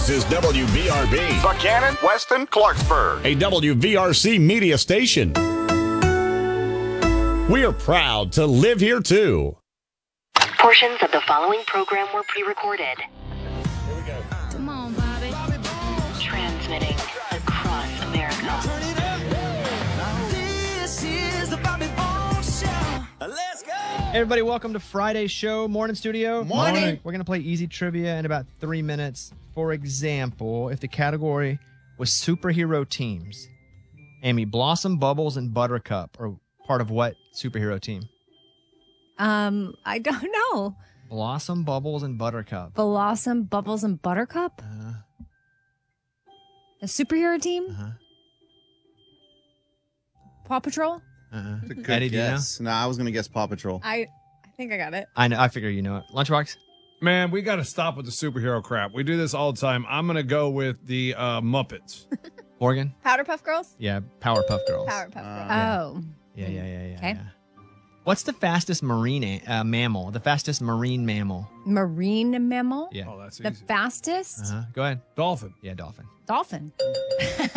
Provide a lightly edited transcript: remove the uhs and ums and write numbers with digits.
This is WVRB, Buchanan, Weston, Clarksburg. a WVRC media station. We are proud to live here, too. Portions of the following program were pre-recorded. Here we go. Come on, Bobby. Transmitting across America. This is the Bobby Bones Show. Let's go. Everybody, welcome to Friday's show. Morning, studio. Morning. We're going to play easy trivia in about 3 minutes. For example, if the category was superhero teams, Amy, Blossom, Bubbles, and Buttercup are part of what superhero team? I don't know. Blossom, Bubbles, and Buttercup. Blossom, Bubbles, and Buttercup? A superhero team? Paw Patrol? It's a good Eddie, do you know? guess. No, I was going to guess Paw Patrol. I think I got it. I know. I figure you know it. Lunchbox? Man, we got to stop with the superhero crap. We do this all the time. I'm going to go with the Muppets. Morgan? Powder Puff Girls? Yeah, Powerpuff Girls. Power Puff Girls. Oh. Yeah. Okay. Yeah. What's the fastest marine mammal? The fastest marine mammal? Marine mammal? Yeah. Oh, that's The easy. fastest? Go ahead. Dolphin. Yeah, dolphin. Dolphin.